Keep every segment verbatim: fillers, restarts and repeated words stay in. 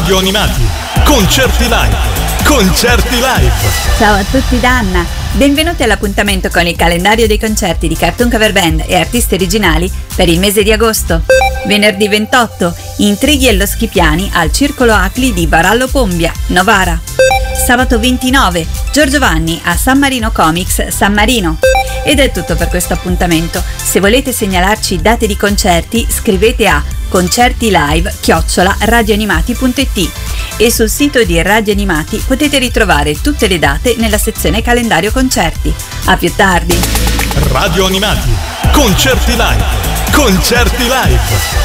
Radio Animati, concerti live, concerti live. Ciao a tutti da Anna, benvenuti all'appuntamento con il calendario dei concerti di Cartoon Cover Band e artisti originali per il mese di agosto. Venerdì ventotto, Intrighi e lo Schipiani al Circolo Acli di Varallo Pombia, Novara. Sabato ventinove, Giorgio Vanni a San Marino Comics, San Marino. Ed è tutto per questo appuntamento. Se volete segnalarci date di concerti, scrivete a concertilive chiocciola radioanimati punto it e sul sito di Radio Animati potete ritrovare tutte le date nella sezione calendario concerti. A più tardi. Radio Animati, concerti live, concerti live.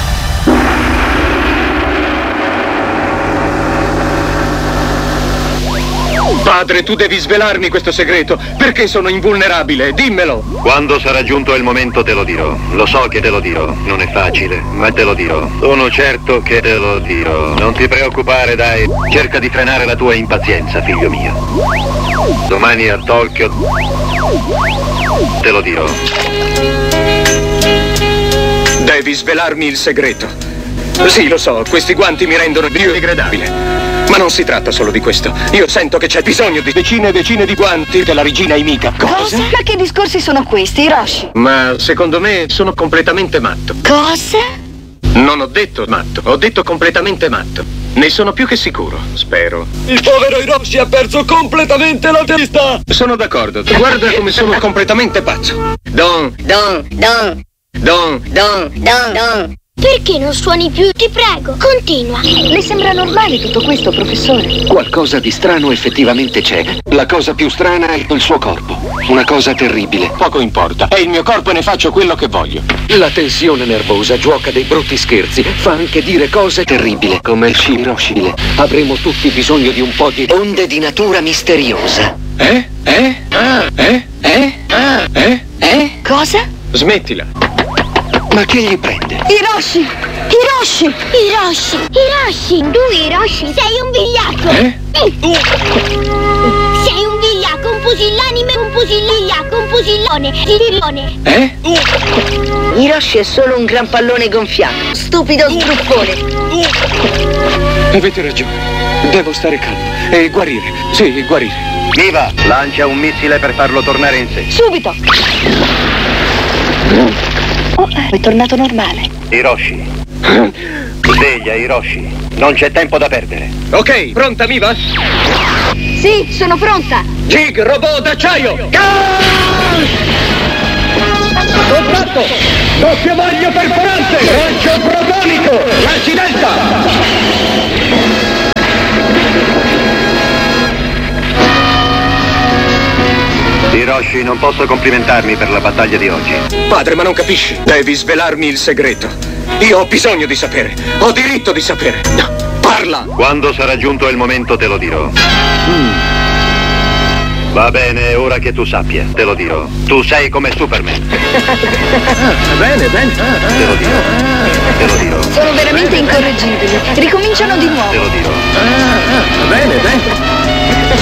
Padre, tu devi svelarmi questo segreto. Perché sono invulnerabile? Dimmelo. Quando sarà giunto il momento te lo dirò. Lo so che te lo dirò. Non è facile, ma te lo dirò. Sono certo che te lo dirò. Non ti preoccupare, dai. Cerca di frenare la tua impazienza, figlio mio. Domani a Tokyo te lo dirò. Devi svelarmi il segreto. Sì, lo so, questi guanti mi rendono biodegradabile. Ma non si tratta solo di questo. Io sento che c'è bisogno di decine e decine di guanti che la regina Himika. Cosa? Ma che discorsi sono questi, Hiroshi? Ma secondo me sono completamente matto. Cosa? Non ho detto matto, ho detto completamente matto. Ne sono più che sicuro, spero. Il povero Hiroshi ha perso completamente la testa! Sono d'accordo, guarda come sono completamente pazzo. Don, Don, Don, Don, Don, Don, Don. Perché non suoni più? Ti prego, continua. Le sembra normale tutto questo, professore? Qualcosa di strano effettivamente c'è. La cosa più strana è il suo corpo. Una cosa terribile. Poco importa, è il mio corpo e ne faccio quello che voglio. La tensione nervosa gioca dei brutti scherzi. Fa anche dire cose terribili, come Hiroshi. Avremo tutti bisogno di un po' di onde di natura misteriosa. Eh? Eh? Ah, eh? Eh? Ah, eh? Eh? Cosa? Smettila. Ma che gli prende? Hiroshi! Hiroshi! Hiroshi! Hiroshi! Tu, Hiroshi, sei un vigliacco! Eh? Sei un vigliacco, un pusillanime, un pusilligliacco, un pusillone, sillone! Eh? Hiroshi è solo un gran pallone gonfiato. Stupido struffone! Avete ragione. Devo stare calmo e guarire. Sì, guarire. Viva! Lancia un missile per farlo tornare in sé. Subito! Oh, è tornato normale. Hiroshi. Sveglia, Hiroshi. Non c'è tempo da perdere. Ok, pronta, Miva? Sì, sono pronta. Jig, robot d'acciaio! Contratto! Doppio vaglio perforante! Raggio protonico! Lanci delta! Hiroshi, non posso complimentarmi per la battaglia di oggi. Padre, ma non capisci? Devi svelarmi il segreto. Io ho bisogno di sapere. Ho diritto di sapere. Parla! Quando sarà giunto il momento te lo dirò. Mm. Va bene, ora che tu sappia, te lo dirò. Tu sei come Superman. Ah, bene, bene. Te lo dirò. Te lo dirò. Sono veramente incorreggibili. Ricominciano di nuovo. Te lo dirò. Ah, bene, bene.